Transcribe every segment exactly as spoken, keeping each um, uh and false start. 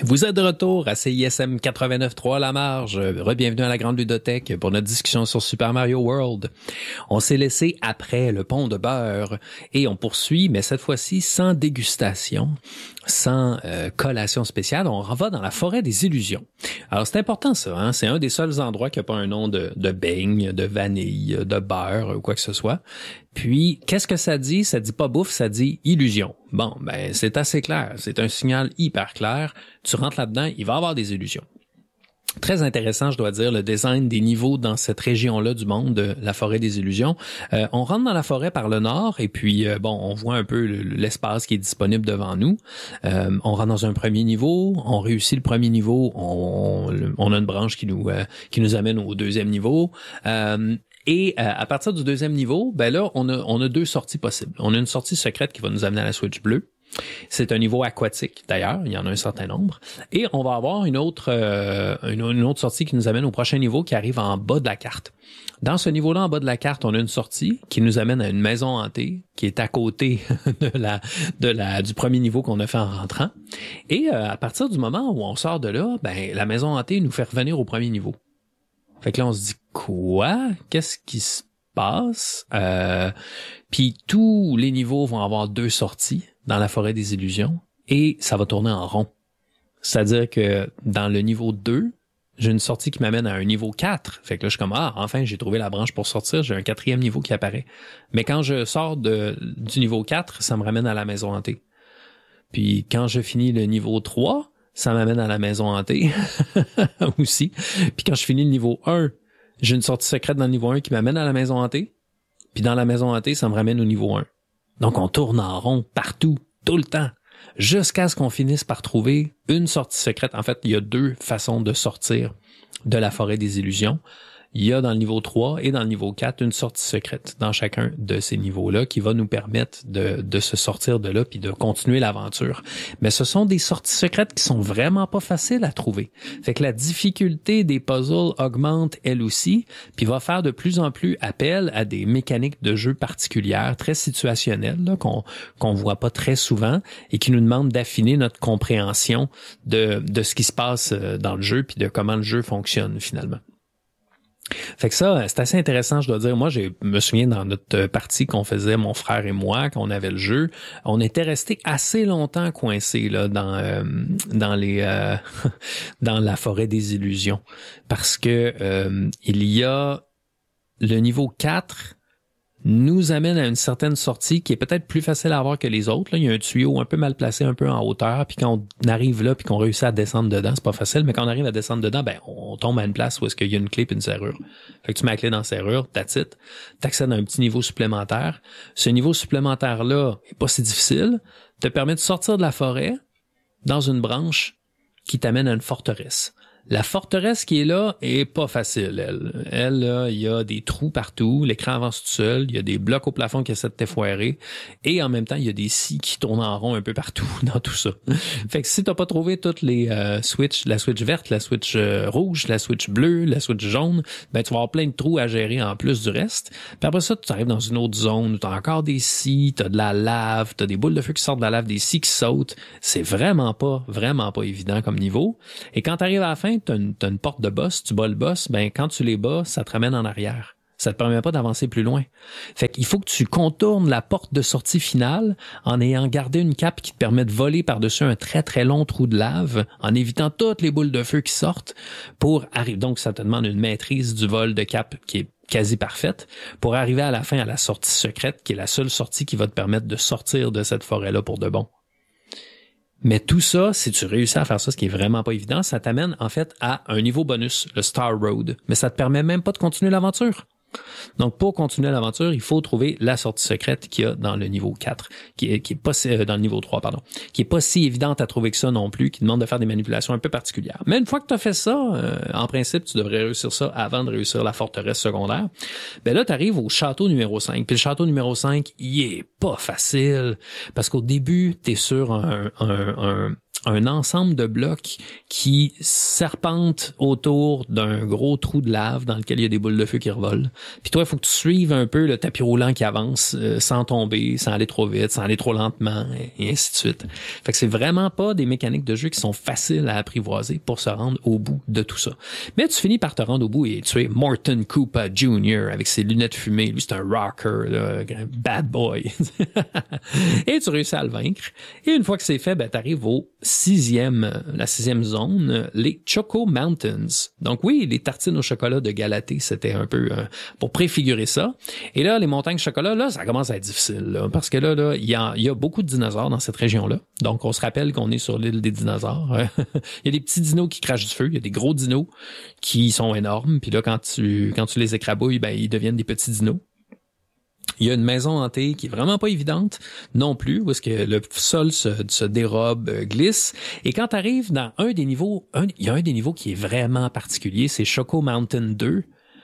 Vous êtes de retour à C I S M quatre-vingt-neuf point trois La Marge. Re-bienvenue à la Grande Ludothèque pour notre discussion sur Super Mario World. On s'est laissé après le pont de beurre et on poursuit, mais cette fois-ci sans dégustation, sans euh, collation spéciale. On va dans la forêt des illusions. Alors c'est important ça, hein? C'est un des seuls endroits qui n'a pas un nom de, de beigne, de vanille, de beurre ou quoi que ce soit. Puis, qu'est-ce que ça dit? Ça dit pas bouffe, ça dit illusion. Bon, ben c'est assez clair. C'est un signal hyper clair. Tu rentres là-dedans, il va y avoir des illusions. Très intéressant, je dois dire, le design des niveaux dans cette région-là du monde, de la forêt des illusions. Euh, on rentre dans la forêt par le nord et puis, euh, bon, on voit un peu le, l'espace qui est disponible devant nous. Euh, on rentre dans un premier niveau, on réussit le premier niveau, on, on a une branche qui nous, euh, qui nous amène au deuxième niveau. Euh, Et euh, à partir du deuxième niveau, ben là, on a, on a deux sorties possibles. On a une sortie secrète qui va nous amener à la Switch bleue. C'est un niveau aquatique, d'ailleurs, il y en a un certain nombre. Et on va avoir une autre, euh, une, une autre sortie qui nous amène au prochain niveau qui arrive en bas de la carte. Dans ce niveau-là, en bas de la carte, on a une sortie qui nous amène à une maison hantée qui est à côté de la, de la, du premier niveau qu'on a fait en rentrant. Et euh, à partir du moment où on sort de là, ben la maison hantée nous fait revenir au premier niveau. Fait que là, on se dit, quoi? Qu'est-ce qui se passe? Euh, puis tous les niveaux vont avoir deux sorties dans la forêt des illusions et ça va tourner en rond. C'est-à-dire que dans le niveau deux, j'ai une sortie qui m'amène à un niveau quatre. Fait que là, je suis comme, ah, enfin, j'ai trouvé la branche pour sortir, j'ai un quatrième niveau qui apparaît. Mais quand je sors de, du niveau quatre, ça me ramène à la maison hantée. Puis quand je finis le niveau trois, ça m'amène à la maison hantée aussi. Puis quand je finis le niveau un, j'ai une sortie secrète dans le niveau un qui m'amène à la maison hantée. Puis dans la maison hantée, ça me ramène au niveau un. Donc on tourne en rond partout, tout le temps, jusqu'à ce qu'on finisse par trouver une sortie secrète. En fait, il y a deux façons de sortir de la forêt des illusions. Il y a dans le niveau trois et dans le niveau quatre une sortie secrète dans chacun de ces niveaux-là qui va nous permettre de, de se sortir de là puis de continuer l'aventure. Mais ce sont des sorties secrètes qui sont vraiment pas faciles à trouver. Fait que la difficulté des puzzles augmente elle aussi puis va faire de plus en plus appel à des mécaniques de jeu particulières, très situationnelles, là, qu'on, qu'on voit pas très souvent et qui nous demandent d'affiner notre compréhension de, de ce qui se passe dans le jeu puis de comment le jeu fonctionne finalement. Fait que ça, c'est assez intéressant, je dois dire. Moi, je me souviens dans notre partie qu'on faisait, mon frère et moi, quand on avait le jeu, on était restés assez longtemps coincés là dans euh, dans les euh, dans la forêt des illusions, parce que euh, il y a le niveau quatre nous amène à une certaine sortie qui est peut-être plus facile à avoir que les autres. Là, il y a un tuyau un peu mal placé, un peu en hauteur, puis quand on arrive là, puis qu'on réussit à descendre dedans, c'est pas facile, mais quand on arrive à descendre dedans, ben on tombe à une place où est-ce qu'il y a une clé et une serrure. Fait que tu mets la clé dans la serrure, that's it, t'accèdes à un petit niveau supplémentaire. Ce niveau supplémentaire-là est pas si difficile, te permet de sortir de la forêt dans une branche qui t'amène à une forteresse. La forteresse qui est là est pas facile, elle. Elle, là, il y a des trous partout, l'écran avance tout seul, il y a des blocs au plafond qui essaient de t'effoirer, et en même temps, il y a des scies qui tournent en rond un peu partout dans tout ça. Fait que si t'as pas trouvé toutes les euh, switches, la switch verte, la switch euh, rouge, la switch bleue, la switch jaune, ben tu vas avoir plein de trous à gérer en plus du reste. Puis après ça, tu arrives dans une autre zone où t'as encore des scies, t'as de la lave, t'as des boules de feu qui sortent de la lave, des scies qui sautent. C'est vraiment pas, vraiment pas évident comme niveau. Et quand t'arrives à la fin, t'as une, t'as une porte de boss, tu bats le boss, ben quand tu les bats, ça te ramène en arrière. Ça te permet pas d'avancer plus loin. Fait qu'il faut que tu contournes la porte de sortie finale en ayant gardé une cape qui te permet de voler par-dessus un très très long trou de lave, en évitant toutes les boules de feu qui sortent pour arriver. Donc ça te demande une maîtrise du vol de cape qui est quasi parfaite pour arriver à la fin à la sortie secrète, qui est la seule sortie qui va te permettre de sortir de cette forêt-là pour de bon. Mais tout ça, si tu réussis à faire ça, ce qui est vraiment pas évident, ça t'amène en fait à un niveau bonus, le Star Road. Mais ça te permet même pas de continuer l'aventure. Donc, pour continuer l'aventure, il faut trouver la sortie secrète qu'il y a dans le niveau quatre, qui est, qui est pas euh, dans le niveau trois, pardon, qui est pas si évidente à trouver que ça non plus, qui demande de faire des manipulations un peu particulières. Mais une fois que tu as fait ça, euh, en principe, tu devrais réussir ça avant de réussir la forteresse secondaire. Ben là, tu arrives au château numéro cinq. Puis le château numéro cinq, il est pas facile, parce qu'au début, tu es sur un, un, un un ensemble de blocs qui serpentent autour d'un gros trou de lave dans lequel il y a des boules de feu qui revolent. Puis toi, il faut que tu suives un peu le tapis roulant qui avance euh, sans tomber, sans aller trop vite, sans aller trop lentement, et, et ainsi de suite. Fait que c'est vraiment pas des mécaniques de jeu qui sont faciles à apprivoiser pour se rendre au bout de tout ça. Mais tu finis par te rendre au bout et tu es Morton Koopa junior avec ses lunettes fumées. Lui, c'est un rocker, là, un bad boy. Et tu réussis à le vaincre. Et une fois que c'est fait, ben, t'arrives au sixième, la sixième zone, les Choco Mountains. Donc oui, les tartines au chocolat de Galatée, c'était un peu euh, pour préfigurer ça. Et là, les montagnes chocolat, là, ça commence à être difficile, là, parce que là, là, il y a, il y a beaucoup de dinosaures dans cette région-là. Donc, on se rappelle qu'on est sur l'île des dinosaures. Il y a des petits dinos qui crachent du feu, il y a des gros dinos qui sont énormes. Puis là, quand tu, quand tu les écrabouilles, ben, ils deviennent des petits dinos. Il y a une maison hantée qui est vraiment pas évidente non plus, où est-ce que le sol se, se dérobe, glisse. Et quand tu arrives dans un des niveaux, un, il y a un des niveaux qui est vraiment particulier, c'est Choco Mountain deux.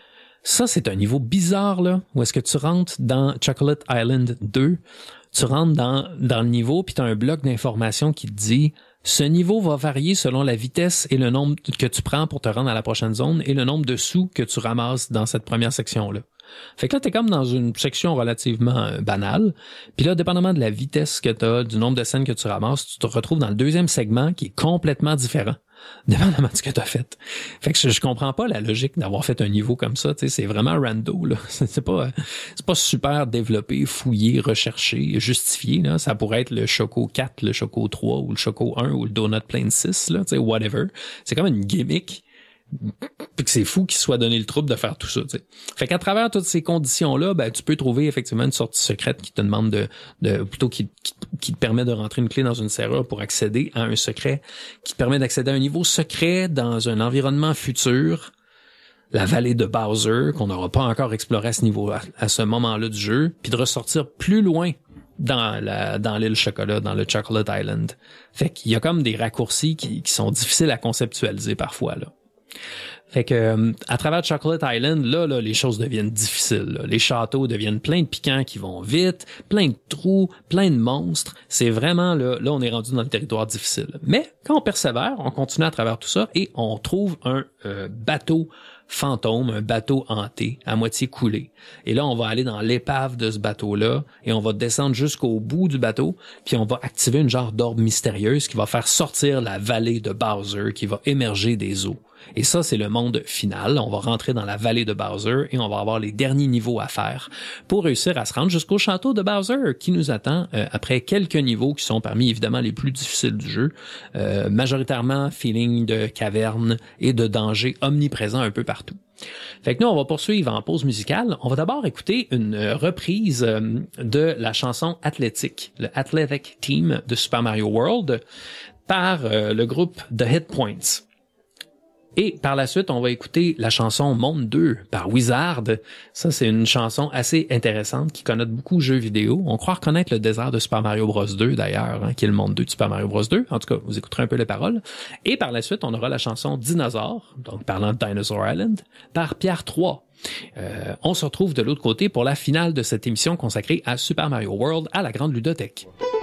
Ça, c'est un niveau bizarre, là, où est-ce que tu rentres dans Chocolate Island deux, tu rentres dans, dans le niveau, puis tu as un bloc d'information qui te dit « Ce niveau va varier selon la vitesse et le nombre que tu prends pour te rendre à la prochaine zone et le nombre de sous que tu ramasses dans cette première section-là. » Fait que là, t'es comme dans une section relativement euh, banale. Puis là, dépendamment de la vitesse que t'as, du nombre de scènes que tu ramasses, tu te retrouves dans le deuxième segment qui est complètement différent, dépendamment de ce que t'as fait. Fait que je, je comprends pas la logique d'avoir fait un niveau comme ça. Tu sais, c'est vraiment rando, là. C'est pas, c'est pas super développé, fouillé, recherché, justifié, là. Ça pourrait être le Choco quatre, le Choco trois, ou le Choco un, ou le Donut Plane six, là. Tu sais, whatever. C'est comme une gimmick. Puis que c'est fou qu'il soit donné le trouble de faire tout ça, tu sais. Fait qu'à travers toutes ces conditions-là, ben, tu peux trouver effectivement une sortie secrète qui te demande de, de plutôt qui, qui, qui te permet de rentrer une clé dans une serrure pour accéder à un secret, qui te permet d'accéder à un niveau secret dans un environnement futur, la vallée de Bowser, qu'on n'aura pas encore exploré à ce niveau, à, à ce moment-là du jeu, puis de ressortir plus loin dans la dans l'île Chocolat, dans le Chocolate Island. Fait qu'il y a comme des raccourcis qui, qui sont difficiles à conceptualiser parfois, là. Fait que euh, à travers Chocolate Island, là, là, les choses deviennent difficiles. Là. Les châteaux deviennent pleins de piquants qui vont vite, plein de trous, plein de monstres. C'est vraiment là, là, on est rendu dans le territoire difficile. Mais quand on persévère, on continue à travers tout ça et on trouve un euh, bateau fantôme, un bateau hanté, à moitié coulé. Et là, on va aller dans l'épave de ce bateau-là et on va descendre jusqu'au bout du bateau, puis on va activer une genre d'orbe mystérieuse qui va faire sortir la vallée de Bowser qui va émerger des eaux. Et ça, c'est le monde final. On va rentrer dans la vallée de Bowser et on va avoir les derniers niveaux à faire pour réussir à se rendre jusqu'au château de Bowser qui nous attend euh, après quelques niveaux qui sont parmi évidemment les plus difficiles du jeu. Euh, majoritairement feeling de caverne et de danger omniprésent un peu partout. Fait que nous, on va poursuivre en pause musicale. On va d'abord écouter une reprise euh, de la chanson Athletic, le Athletic Team de Super Mario World par euh, le groupe The Hit Points. Et par la suite, on va écouter la chanson Monde deux par Wizard. Ça, c'est une chanson assez intéressante qui connote beaucoup jeux vidéo. On croit reconnaître le désert de Super Mario Bros deux, d'ailleurs, hein, qui est le Monde deux de Super Mario Bros deux. En tout cas, vous écouterez un peu les paroles. Et par la suite, on aura la chanson Dinosaure, donc parlant de Dinosaur Island, par Pierre trois. Euh, on se retrouve de l'autre côté pour la finale de cette émission consacrée à Super Mario World à la Grande Ludothèque.